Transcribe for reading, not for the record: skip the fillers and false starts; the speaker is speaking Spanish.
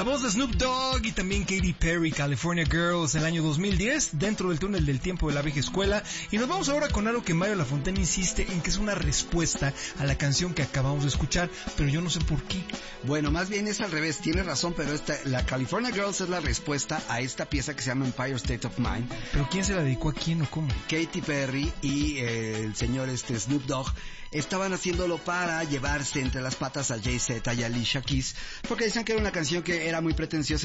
La voz de Snoop Dogg y también Katy Perry, California Girls, el año 2010, dentro del túnel del tiempo de la vieja escuela. Y nos vamos ahora con algo que Mario Lafontaine insiste en que es una respuesta a la canción que acabamos de escuchar, pero yo no sé por qué. Bueno, más bien es al revés, tiene razón, pero la California Girls es la respuesta a esta pieza que se llama Empire State of Mind. ¿Pero quién se la dedicó a quién o cómo? Katy Perry y el señor Snoop Dogg estaban haciéndolo para llevarse entre las patas a Jay-Z y a Alicia Keys, porque decían que era una canción que era muy pretenciosa